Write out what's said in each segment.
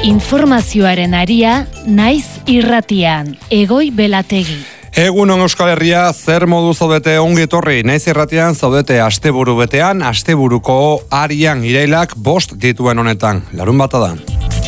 Informazioaren aria, naiz irratian, Egoi Belategi. Egunon Euskal Herria, zer modu zaudete ongi etorri, naiz irratian zaudete asteburu betean, asteburuko arian irailak 5 dituen honetan, larun bata da.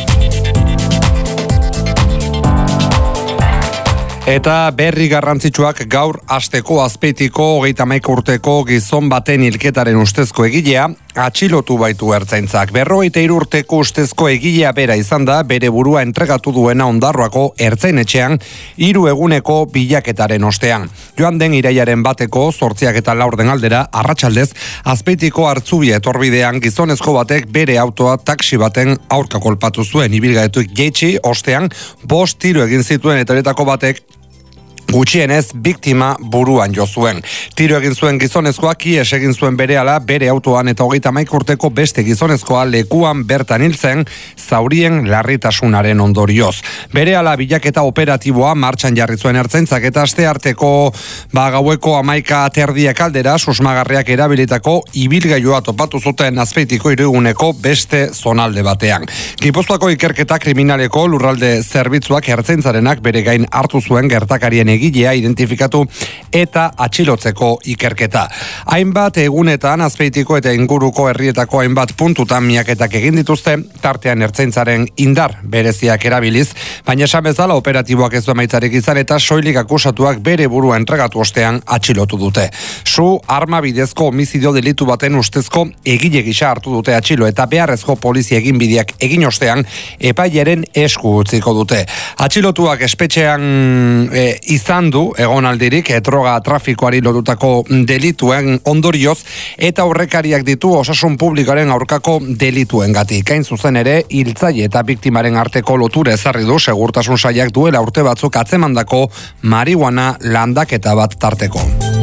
Eta berri garrantzitsuak gaur asteko Azpeitiko 31 urteko gizon baten hilketaren ustezko egilea atxilotu baitu ertzaintzak. 53 urteko ustezko egilea bera izan da bere burua entregatu duena Ondarroako ertzainetxean 3 eguneko bilaketaren ostean. Joan den irailaren 1eko 8:04 aldera arratsaldez Azpeitiko Hartzubia etorbidean gizonezko batek bere autoa taxi baten aurka kolpatu zuen. Ibilgailutik jaitsi ostean 5 tiro egin zituen eta horietako batek gutxienez biktima buruan jo zuen. Tiro egin zuen gizonezkoak ihes egin zuen berehala bere autoan eta 31 urteko beste gizonezkoa lekuan bertan hil zen zaurien larritasunaren ondorioz. Berehala bilaketa operatiboa martxan jarri zuen ertzaintzak eta astearteko gaueko 11:30 aldera susmagarriak erabilitako ibilgailua topatu zuten Azpeitiko hiriguneko beste zonalde batean. Gipuzkoako ikerketa kriminaleko lurralde zerbitzuak ertzaintzarenak bere gain hartu zuen gertakarien egilea identifikatu eta atxilotzeko ikerketa. Hainbat egunetan Azpeitiko eta inguruko herrietako hainbat puntutan miaketak egin dituzte, tartean ertzaintzaren indar bereziak erabiliz, baina esan bezala operatiboak ez du emaitzarik izan eta soilik akusatuak bere burua entregatu ostean atxilotu dute. Su arma bidezko homizidio delitu baten ustezko egile gisa hartu dute atxilo eta beharrezko polizia eginbideak egin ostean epailaren esku utziko dute. Atxilotuak espetxean izan du egonaldirik droga trafikoari lotutako delituen ondorioz eta aurrekariak ditu osasun publikoaren aurkako delituengatik. Hain zuzen ere, hiltzaile eta biktimaren arteko lotura ezarri du segurtasun sailak duela urte batzuk atzemandako marihuana landaketa bat tarteko.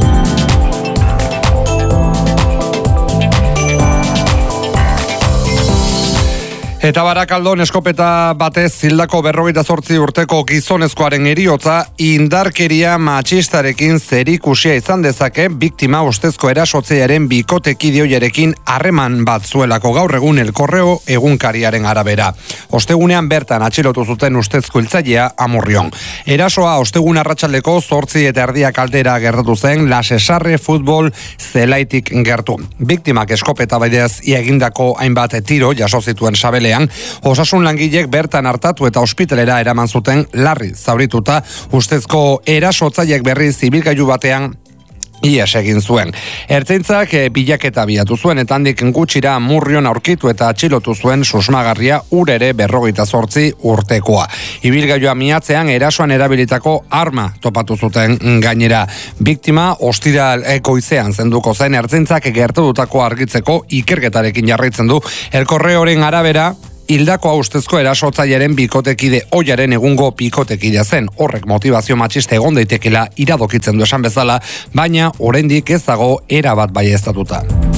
Eta Barakaldon eskopeta batez hildako 58 urteko gizonezkoaren heriotza indarkeria matxistarekin zerikusia izan dezake biktima ustezko erasotzailearen bikotekidioarekin harreman bat zuelako gaur egun El Correo egunkariaren arabera. Ostegunean bertan atxilotu zuten ustezko hiltzailea Amurrion. Erasoa ostegun arratsaldeko 8:30 aldera gertatu zen Lasesarre futbol zelaitik gertu. Biktimak eskopeta bidez egindako hainbat tiro jaso zituen sabelean. Osasun langilek bertan hartatu eta ospitalera eraman zuten larri zaurituta ustezko erasotzaileak berriz ibilgailu batean ihes egin zuen. Ertzaintzak bilaketa abiatu zuen eta handik gutxira Amurrion aurkitu eta atxilotu zuen susmagarria ere 58 urtekoa. Ibilgailua miatzean erasoan erabilitako arma topatu zuten gainera. Biktima ostiral goizean zenduko zen ertzaintzak gertatutako argitzeko ikerketarekin jarraitzen du. El Correoren arabera hildako ustezko erasotzailearen bikotekide ohiaren egungo bikotekidea zen. Horrek motivazio matxista egon daitekela iradokitzen du esan bezala, baina oraindik ez dago erabat baieztatuta.